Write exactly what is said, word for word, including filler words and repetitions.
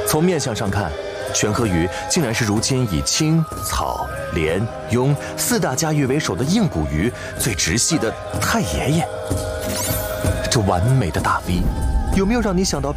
从面相上看，玄鹤鱼竟然是如今以青、草、莲、庸四大家鱼为首的硬骨鱼最直系的太爷爷。这完美的大 V，有没有让你想到